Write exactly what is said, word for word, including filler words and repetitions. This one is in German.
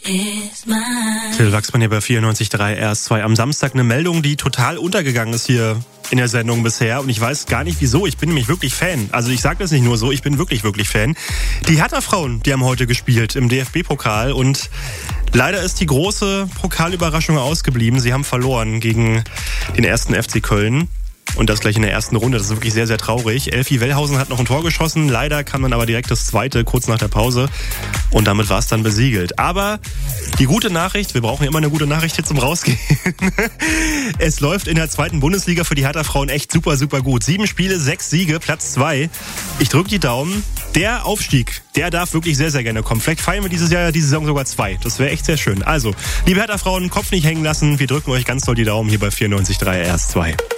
Till Wachsmann hier bei vierundneunzig Komma drei R S zwei. Am Samstag eine Meldung, die total untergegangen ist hier in der Sendung bisher. Und ich weiß gar nicht wieso. Ich bin nämlich wirklich Fan. Also ich sage das nicht nur so, ich bin wirklich, wirklich Fan. Die Hertha-Frauen, die haben heute gespielt im D F B-Pokal. Und leider ist die große Pokalüberraschung ausgeblieben. Sie haben verloren gegen den ersten F C Köln. Und das gleich in der ersten Runde. Das ist wirklich sehr, sehr traurig. Elfie Wellhausen hat noch ein Tor geschossen. Leider kam dann aber direkt das zweite, kurz nach der Pause. Und damit war es dann besiegelt. Aber die gute Nachricht, wir brauchen ja immer eine gute Nachricht hier zum Rausgehen. Es läuft in der zweiten Bundesliga für die Hertha-Frauen echt super, super gut. Sieben Spiele, sechs Siege, Platz zwei. Ich drücke die Daumen. Der Aufstieg, der darf wirklich sehr, sehr gerne kommen. Vielleicht feiern wir dieses Jahr, diese Saison sogar zwei. Das wäre echt sehr schön. Also, liebe Hertha-Frauen, Kopf nicht hängen lassen. Wir drücken euch ganz doll die Daumen hier bei vierundneunzig Komma drei R S zwei.